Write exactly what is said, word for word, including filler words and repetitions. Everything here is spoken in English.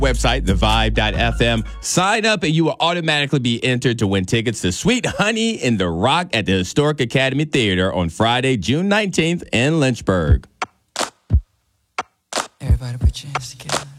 Website, the vibe dot f m. Sign up and you will automatically be entered to win tickets to Sweet Honey in the Rock at the Historic Academy Theater on Friday, June nineteenth in Lynchburg. Everybody put your hands together.